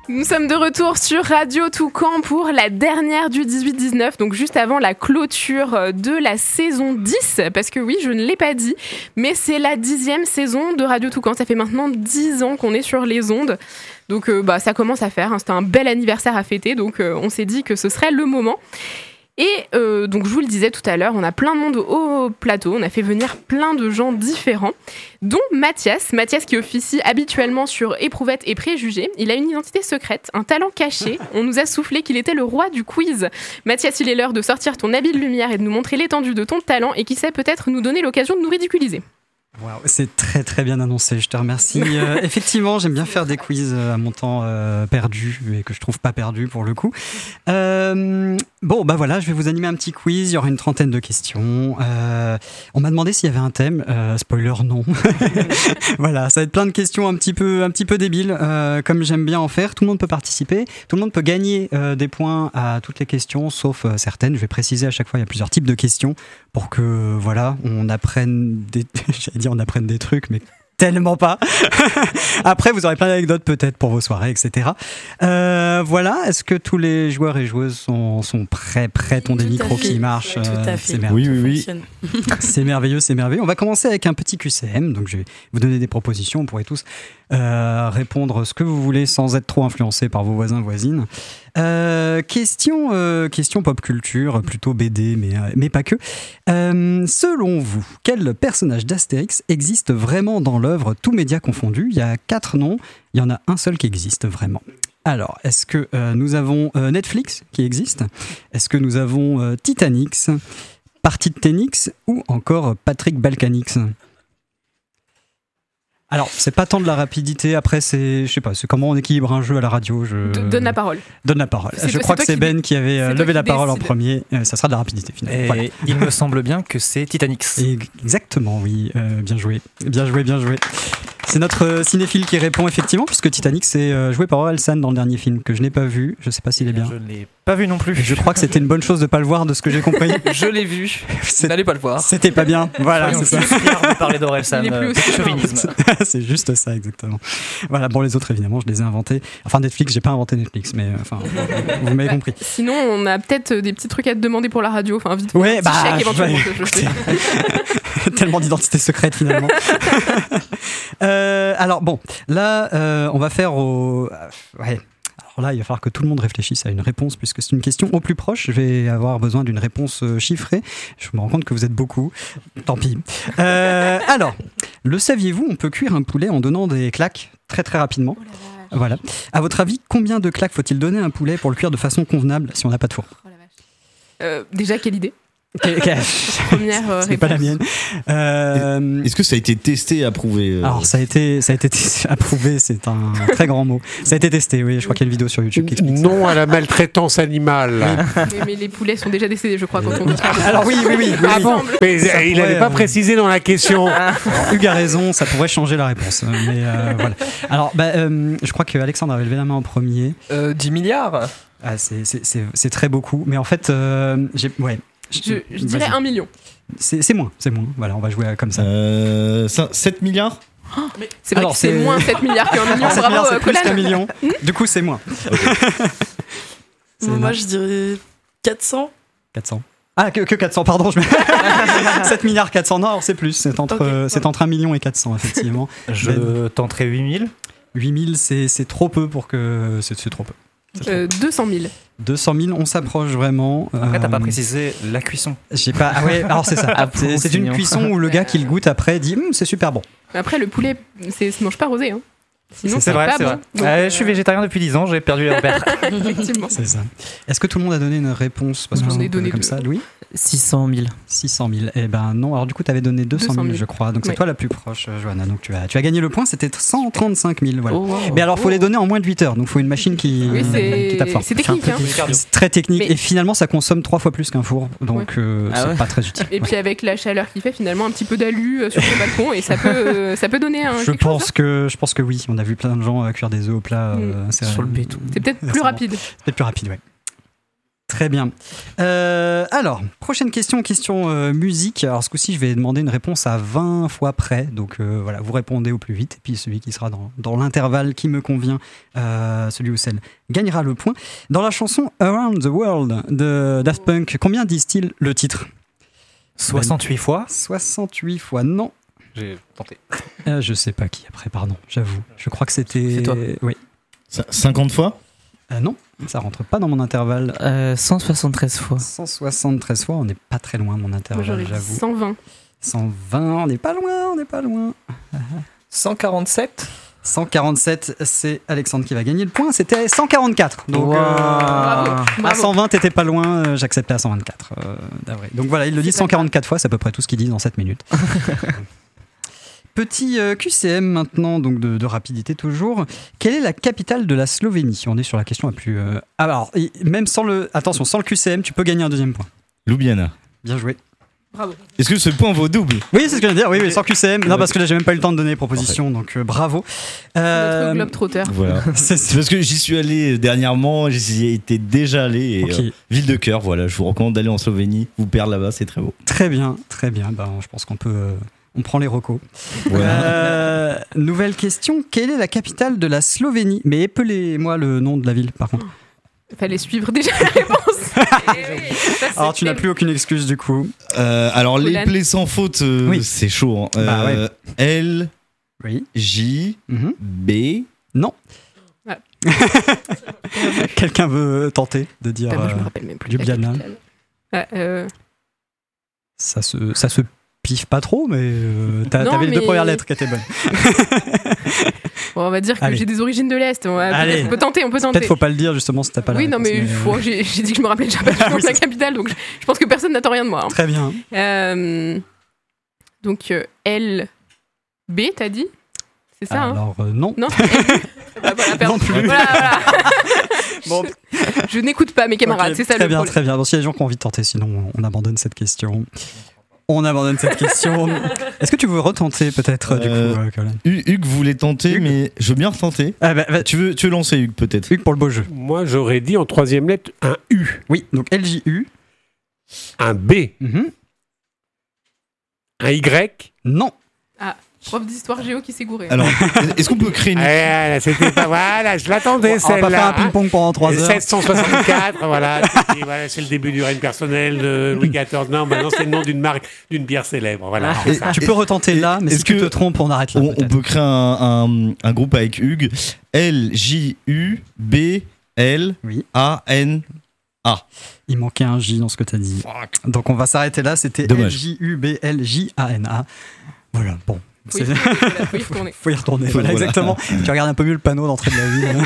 Nous sommes de retour sur Radio Toucan pour la dernière du 18-19, donc juste avant la clôture de la saison 10, parce que oui, je ne l'ai pas dit, mais c'est la 10e saison de Radio Toucan. Ça fait maintenant 10 ans qu'on est sur les ondes, donc ça commence à faire, hein. C'était un bel anniversaire à fêter, donc on s'est dit que ce serait le moment. Et donc je vous le disais tout à l'heure, on a plein de monde au plateau, on a fait venir plein de gens différents, dont Mathias qui officie habituellement sur Éprouvette et Préjugés. Il a une identité secrète, un talent caché, on nous a soufflé qu'il était le roi du quiz. Mathias, il est l'heure de sortir ton habit de lumière et de nous montrer l'étendue de ton talent et qui sait peut-être nous donner l'occasion de nous ridiculiser. Wow, c'est très très bien annoncé, je te remercie. Effectivement, j'aime bien faire des quiz à mon temps perdu et que je trouve pas perdu pour le coup. Voilà, je vais vous animer un petit quiz, il y aura une 30aine de questions. On m'a demandé s'il y avait un thème, spoiler non. Voilà, ça va être plein de questions un petit peu débiles, comme j'aime bien en faire. Tout le monde peut participer, tout le monde peut gagner des points à toutes les questions, sauf certaines. Je vais préciser à chaque fois, il y a plusieurs types de questions pour que voilà, on apprenne des trucs, mais tellement pas. Après, vous aurez plein d'anecdotes peut-être pour vos soirées, etc. Voilà, est-ce que tous les joueurs et joueuses sont prêts ont des micros qui marchent? Tout à fait. C'est merveilleux. Oui. C'est merveilleux. On va commencer avec un petit QCM. Donc, je vais vous donner des propositions. Vous pourrez tous répondre ce que vous voulez sans être trop influencé par vos voisins, voisines. Question pop culture, plutôt BD, mais pas que. Selon vous, quel personnage d'Astérix existe vraiment dans l'œuvre, tous médias confondus? Il y a 4 noms, il y en a un seul qui existe vraiment. Alors, est-ce que nous avons Netflix qui existe? Est-ce que nous avons Titanic, Partie de Ténix ou encore Patrick Balkanix? Alors, c'est pas tant de la rapidité, après c'est comment on équilibre un jeu à la radio. Donne la parole. Je crois que c'est Ben qui avait levé la parole en premier, ça sera de la rapidité finalement. Et voilà. Il me semble bien que c'est Titanic. Exactement, oui, bien joué. C'est notre cinéphile qui répond effectivement, puisque Titanic c'est joué par Orelsan dans le dernier film, que je n'ai pas vu, je sais pas s'il est bien. Je ne l'ai pas vu non plus. Je crois que c'était une bonne chose de ne pas le voir, de ce que j'ai compris. Je l'ai vu, n'allez pas le voir. C'était pas bien, voilà. C'est ça. Je suis fier de parler d'Orelsan, chauvinisme. C'est juste ça, exactement. Voilà, bon, les autres évidemment, je les ai inventés. Enfin, Netflix, j'ai pas inventé Netflix, mais enfin, vous m'avez compris. Sinon, on a peut-être des petits trucs à te demander pour la radio, enfin vite. Ouais, chèque éventuellement. Tellement d'identité secrète finalement. Alors bon, là, on va faire au... Ouais. Alors là, il va falloir que tout le monde réfléchisse à une réponse, puisque c'est une question au plus proche. Je vais avoir besoin d'une réponse chiffrée. Je me rends compte que vous êtes beaucoup. Tant pis. Alors, le saviez-vous, on peut cuire un poulet en donnant des claques très très rapidement. Voilà. À votre avis, combien de claques faut-il donner à un poulet pour le cuire de façon convenable si on n'a pas de four? Déjà, quelle idée? Première réponse. C'est pas la mienne. Est-ce que ça a été testé et approuvé? Alors ça a été approuvé, c'est un très grand mot. Ça a été testé, oui. Je crois qu'il y a une vidéo sur YouTube qui explique non ça. À la maltraitance animale. Mais les poulets sont déjà décédés, je crois, quand on. Alors oui. Ah bon? Mais il n'avait pas précisé dans la question. Hugues a raison, ça pourrait changer la réponse. Mais voilà. Alors, je crois que Alexandre avait levé la main en premier. 10 milliards. Ah, c'est très beaucoup. Mais en fait, je dirais 1 million. C'est moins. Voilà, on va jouer comme ça. 7 milliards? C'est vrai. Alors, c'est moins 7 milliards qu'un million. 7 milliards, c'est plus qu'un million. Du coup, c'est moins. Okay. Moi, je dirais 400. 400. Ah, que 400, pardon. 7 milliards 400, non, alors c'est plus. C'est entre 1 million et 400, effectivement. Je tenterai 8000. 8000, c'est trop peu pour que... C'est trop peu. 200 000. 200 000, on s'approche vraiment. Après, t'as pas précisé la cuisson. J'ai pas. Ah ouais, alors c'est ça. C'est une cuisson où le gars qui le goûte après dit c'est super bon. Après, le poulet, se mange pas rosé. Hein. Sinon, c'est vrai, pas c'est bon. vrai. Donc, je suis végétarien depuis 10 ans, j'ai perdu les repères. Effectivement. C'est ça. Est-ce que tout le monde a donné une réponse? Parce que j'en ai donné comme deux. Ça, Louis? 600 000. 600 000. Eh ben non, alors du coup, tu avais donné 200 000, je crois. Donc c'est toi la plus proche, Johanna. Donc tu as gagné le point, c'était 135 000. Voilà. Mais alors, il faut les donner en moins de 8 heures. Donc il faut une machine qui tape fort. C'est technique. Hein. C'est très technique. Et finalement, ça consomme 3 fois plus qu'un four. Donc c'est pas très utile. Et puis avec la chaleur qu'il fait, finalement, un petit peu d'alu sur le balcon et ça peut donner un. Je pense que oui. On a vu plein de gens cuire des œufs au plat sur le béton. C'est peut-être plus rapide. Peut-être plus rapide, ouais. Très bien. Alors, prochaine question musique. Alors, ce coup-ci, je vais demander une réponse à 20 fois près. Donc, voilà, vous répondez au plus vite. Et puis, celui qui sera dans l'intervalle qui me convient, celui ou celle, gagnera le point. Dans la chanson Around the World de Daft Punk, combien disent-ils le titre ? 68 fois. 68 fois, non. J'ai tenté. Je sais pas qui après, pardon, j'avoue. Je crois que c'était... C'est toi. Oui. 50 fois ? Non, ça rentre pas dans mon intervalle. 173 fois. 173 fois, on n'est pas très loin de mon Moi, intervalle, j'aurais dit j'avoue. 120. 120, on n'est pas loin. 147. 147, c'est Alexandre qui va gagner le point. C'était 144. Donc, Bravo. à 120, t'étais pas loin. J'acceptais à 124. D'avril. Donc voilà, il le dit 144 fois. C'est à peu près tout ce qu'il dit dans 7 minutes. Petit QCM maintenant, donc de rapidité toujours. Quelle est la capitale de la Slovénie ? On est sur la question la plus... Alors, même sans le QCM, tu peux gagner un deuxième point. Ljubljana. Bien joué. Bravo. Est-ce que ce point vaut double ? Oui, c'est ce que je viens de dire. Oui, sans QCM. Non, parce que là, j'ai même pas eu le temps de donner les propositions, donc bravo. Notre globe-trotter. Voilà. C'est parce que j'y suis allé dernièrement, j'y étais déjà allé. Et, okay. Ville de cœur, voilà. Je vous recommande d'aller en Slovénie. Vous perdre là-bas, c'est très beau. Très bien, très bien. Ben, je pense qu'on peut... on prend les recos. Voilà. Nouvelle question. Quelle est la capitale de la Slovénie ? Mais épelez-moi le nom de la ville, par contre. Il fallait suivre déjà la réponse. Alors, tu n'as plus aucune excuse, du coup. Alors, les plaies sans faute, oui. C'est chaud. Hein. Ouais. L, oui. J, B. Non. Ouais. Quelqu'un veut tenter de dire moi, je me rappelle même plus. Ljubljana. Ça se piffe pas trop, mais t'avais les 2 premières lettres qui étaient bonnes. Bon, on va dire que j'ai des origines de l'Est. On peut tenter. Peut-être faut pas le dire justement si t'as pas la réponse. Oui, non, mais j'ai dit que je me rappelais déjà pas du nom de la capitale, donc je pense que personne n'attend rien de moi. Hein. Très bien. Donc, L, B, t'as dit ? C'est ça, alors, non. Non, voilà, non plus. Voilà. Bon. Je n'écoute pas mes camarades, c'est ça le problème. Très bien. Bon, s'il y a des gens qui ont envie de tenter, sinon on abandonne cette question. Est-ce que tu veux retenter peut-être du coup, Colin ? Hugues voulait tenter, mais je veux bien retenter. Tu veux lancer Hugues peut-être ? Hugues pour le beau jeu. Moi j'aurais dit en 3e lettre un U. Oui, donc LJU. Un B. Un Y. Non. Ah, prof d'histoire géo qui s'est gouré. Alors, est-ce qu'on peut créer une... C'était pas... Voilà, je l'attendais celle-là. On va pas faire un ping-pong pendant 3 heures. 1764, voilà. C'est le début du règne personnel de Louis XIV. Non, maintenant c'est le nom d'une marque, d'une bière célèbre. Voilà. Tu peux retenter là, mais si tu te trompes, on arrête là. On peut créer un groupe avec Hugues. LJUBLANA. Il manquait un J dans ce que tu as dit. Donc on va s'arrêter là. C'était LJUBLJANA. Voilà, bon. Faut y retourner. Faut y retourner. Voilà, exactement. Tu regardes un peu mieux le panneau d'entrée de la ville.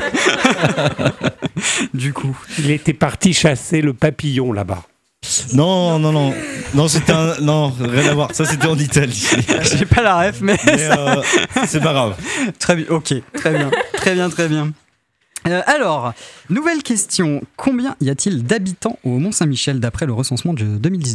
Du coup. Il était parti chasser le papillon là-bas. Non, c'était non, rien à voir. Ça, c'était en Italie. J'ai pas la ref, mais c'est pas grave. Très bien, ok, très bien. Alors, nouvelle question. Combien y a-t-il d'habitants au Mont-Saint-Michel d'après le recensement de 2019 ?